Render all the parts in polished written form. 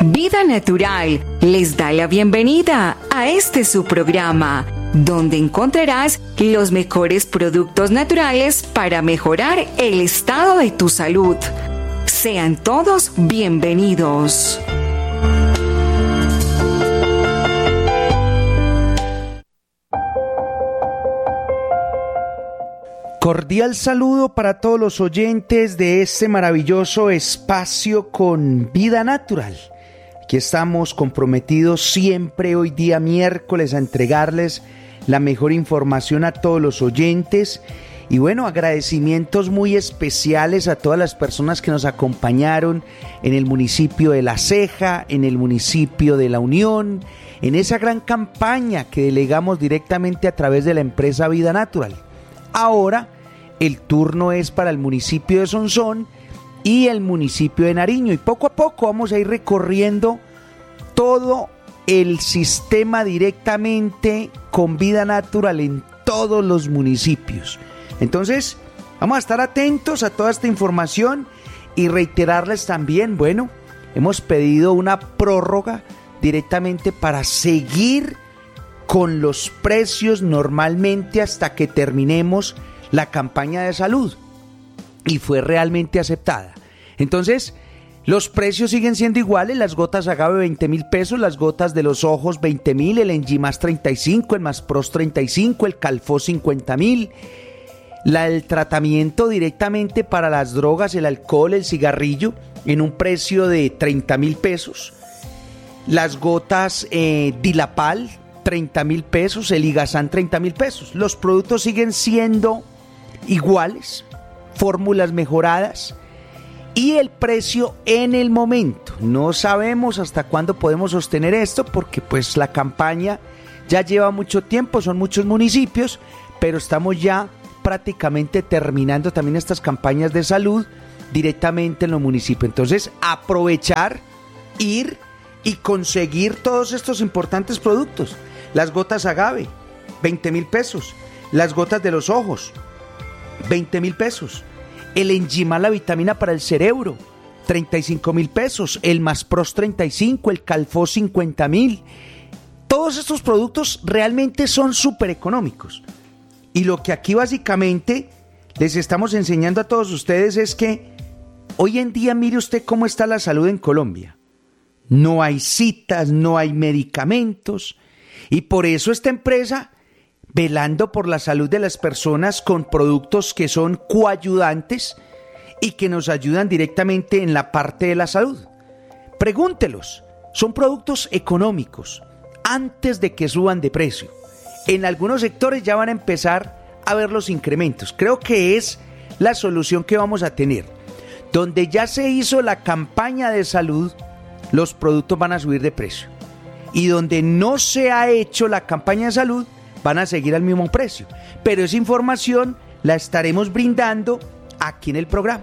Vida Natural les da la bienvenida a este su programa, donde encontrarás los mejores productos naturales para mejorar el estado de tu salud. Sean todos bienvenidos. Cordial saludo para todos los oyentes de este maravilloso espacio con Vida Natural. Aquí estamos comprometidos siempre, hoy día miércoles, a entregarles la mejor información a todos los oyentes. Y bueno, agradecimientos muy especiales a todas las personas que nos acompañaron en el municipio de La Ceja, en el municipio de La Unión, en esa gran campaña que delegamos directamente a través de la empresa Vida Natural. Ahora el turno es para el municipio de Sonsón y el municipio de Nariño, y poco a poco vamos a ir recorriendo todo el sistema directamente con Vida Natural en todos los municipios. Entonces vamos a estar atentos a toda esta información y reiterarles también, bueno, hemos pedido una prórroga directamente para seguir con los precios normalmente hasta que terminemos la campaña de salud, y fue realmente aceptada. Entonces los precios siguen siendo iguales: las gotas agave 20,000 pesos, las gotas de los ojos 20,000, el Enjimás 35, el Maspros 35, el Calfó 50,000, el tratamiento directamente para las drogas, el alcohol, el cigarrillo, en un precio de 30,000 pesos, las gotas Dilapal 30,000 pesos, el Igazán 30,000 pesos. Los productos siguen siendo iguales, fórmulas mejoradas, y el precio en el momento. No sabemos hasta cuándo podemos sostener esto, porque pues la campaña ya lleva mucho tiempo, son muchos municipios, pero estamos ya prácticamente terminando también estas campañas de salud directamente en los municipios. Entonces, aprovechar, ir y conseguir todos estos importantes productos. Las gotas agave, 20,000 pesos. Las gotas de los ojos, 20,000 pesos. El Enjimá, la vitamina para el cerebro, 35,000 pesos. El Maspros 35, el Calfó 50,000. Todos estos productos realmente son súper económicos. Y lo que aquí básicamente les estamos enseñando a todos ustedes es que hoy en día, mire usted cómo está la salud en Colombia. No hay citas, no hay medicamentos, y por eso esta empresa, velando por la salud de las personas con productos que son coayudantes y que nos ayudan directamente en la parte de la salud. Pregúntelos, son productos económicos antes de que suban de precio. En algunos sectores ya van a empezar a ver los incrementos. Creo que es la solución que vamos a tener. Donde ya se hizo la campaña de salud, los productos van a subir de precio. Y donde no se ha hecho la campaña de salud, van a seguir al mismo precio. Pero esa información la estaremos brindando aquí en el programa.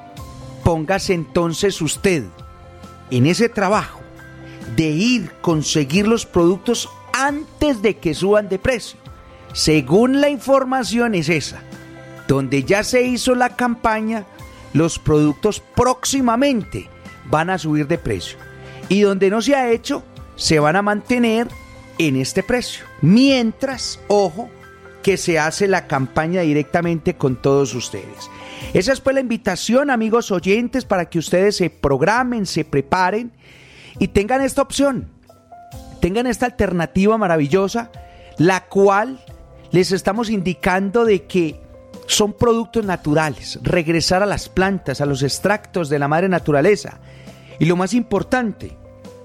Póngase entonces usted en ese trabajo de ir a conseguir los productos antes de que suban de precio. Según la información es esa. Donde ya se hizo la campaña, los productos próximamente van a subir de precio. Y donde no se ha hecho, se van a mantener en este precio. Mientras, ojo, que se hace la campaña directamente con todos ustedes. Esa es pues la invitación, amigos oyentes, para que ustedes se programen, se preparen y tengan esta opción. Tengan esta alternativa maravillosa, la cual les estamos indicando de que son productos naturales, regresar a las plantas, a los extractos de la madre naturaleza. Y lo más importante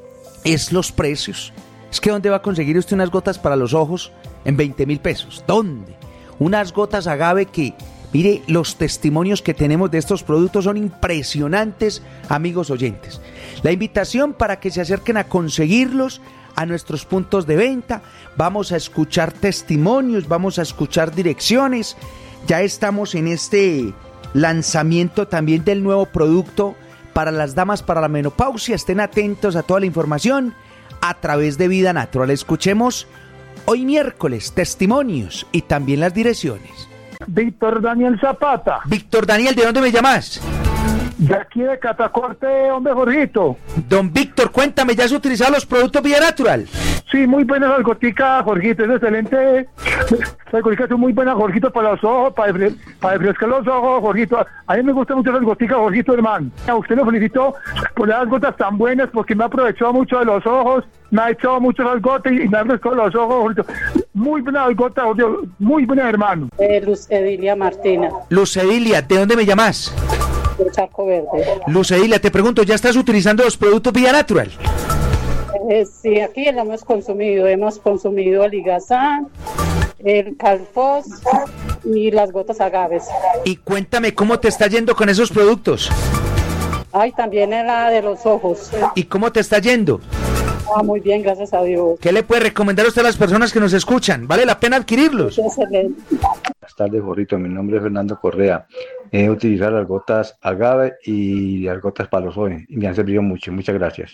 es los precios. Es que ¿dónde va a conseguir usted unas gotas para los ojos en 20,000 pesos? ¿Dónde? Unas gotas agave que, mire, los testimonios que tenemos de estos productos son impresionantes, amigos oyentes. La invitación para que se acerquen a conseguirlos a nuestros puntos de venta. Vamos a escuchar testimonios, vamos a escuchar direcciones. Ya estamos en este lanzamiento también del nuevo producto para las damas para la menopausia. Estén atentos a toda la información a través de Vida Natural. Escuchemos hoy miércoles testimonios y también las direcciones. Víctor Daniel Zapata. Víctor Daniel, ¿de dónde me llamas? De aquí de Catacorte, hombre, Jorgito. Don Víctor, cuéntame, ¿ya has utilizado los productos Vida Natural? Sí, muy buenas las goticas, Jorgito, es excelente. Las goticas son muy buenas, Jorgito, para los ojos, para refrescar los ojos, Jorgito. A mí me gustan mucho las goticas, Jorgito, hermano. A usted lo felicito por las gotas tan buenas, porque me ha aprovechado mucho de los ojos, me ha echado mucho las gotas y me ha refrescado los ojos, Jorgito. Muy buenas gotas, Jorgito, muy buenas, hermano. Luz Edilia Martina. Luz Edilia, ¿de dónde me llamas? De Charco Verde. Luz Edilia, te pregunto, ¿ya estás utilizando los productos Vida Natural? Sí, aquí lo hemos consumido el Ligazán, el Calfos y las gotas agaves. Y cuéntame, ¿cómo te está yendo con esos productos? Ay, también la de los ojos. ¿Y cómo te está yendo? Muy bien, gracias a Dios. ¿Qué le puede recomendar usted a las personas que nos escuchan? ¿Vale la pena adquirirlos? Excelente. Buenas tardes, Jorrito. Mi nombre es Fernando Correa. He utilizado las gotas agave y las gotas para los ojos y me han servido mucho. Muchas gracias.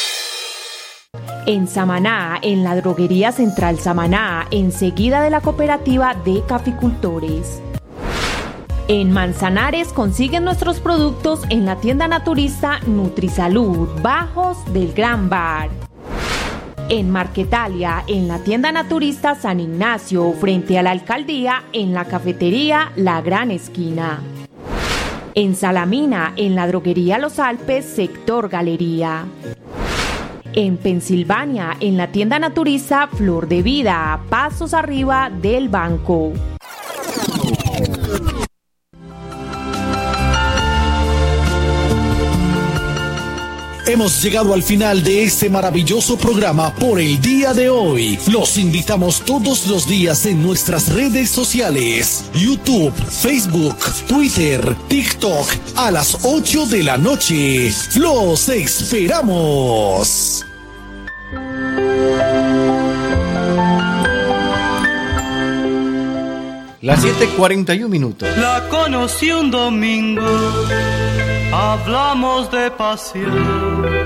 En Samaná, en la droguería Central Samaná, enseguida de la cooperativa de caficultores. En Manzanares consiguen nuestros productos en la tienda naturista Nutrisalud, Bajos del Gran Bar. En Marquetalia, en la tienda naturista San Ignacio, frente a la alcaldía, en la cafetería La Gran Esquina. En Salamina, en la droguería Los Alpes, sector Galería. En Pensilvania, en la tienda naturista Flor de Vida, pasos arriba del banco. Hemos llegado al final de este maravilloso programa por el día de hoy. Los invitamos todos los días en nuestras redes sociales: YouTube, Facebook, Twitter, TikTok, a las 8 de la noche. ¡Los esperamos! Las 7:41. La conocí un domingo, hablamos de pasión.